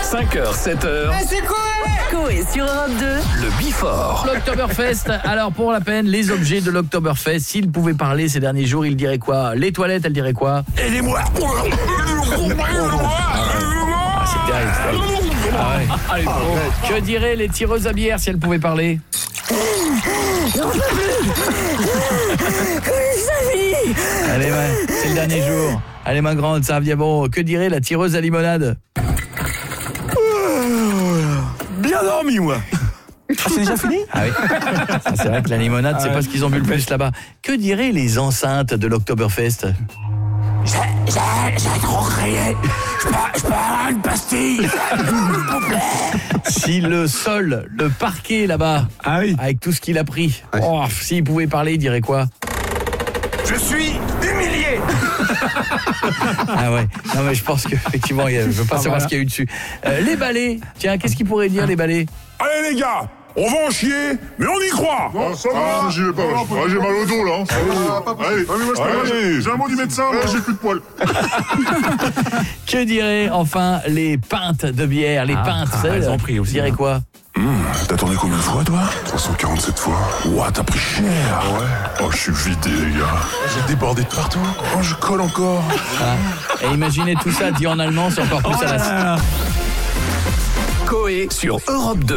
5h, 7h. C'est quoi Coé sur Europe 2. Le Before. L'Oktoberfest. Alors pour la peine, les objets de l'Oktoberfest, s'ils pouvaient parler ces derniers jours, ils diraient quoi? Les toilettes, elles diraient quoi? Aidez-moi. C'est terrible. Ah ouais. Allez, que diraient les tireuses à bière si elles pouvaient parler? Allez, ouais, c'est le dernier jour. Allez, ma grande, ça revient bon. Que dirait la tireuse à limonade? Bien dormi, moi. C'est déjà fini? Ah oui. Ça, c'est vrai que la limonade, c'est pas ce qu'ils ont bu le plus là-bas. Que diraient les enceintes de l'Oktoberfest? J'ai trop crié. Je peux avoir une pastille? Si le sol, le parquet là-bas, avec tout ce qu'il a pris, s'il pouvait parler, il dirait quoi? Je suis humilié. Ah ouais, non mais je pense qu'effectivement, je veux pas savoir ce qu'il y a eu dessus. Les balais, tiens, qu'est-ce qu'ils pourraient dire les balais? Allez les gars, on va en chier, mais on y croit. Ça va, j'y vais pas. J'ai mal au dos là. Allez, j'ai un mot du médecin, moi j'ai plus de poils. Que diraient enfin les pintes de bière, les pintes, elles ont pris aussi, diraient quoi? T'as tourné combien de fois toi? 347 fois. Ouah, t'as pris cher. Ouais. Oh, je suis vidé les gars. J'ai débordé de partout. Oh, je colle encore. Et imaginez tout ça dit en allemand, c'est encore plus à la... Coé sur Europe 2.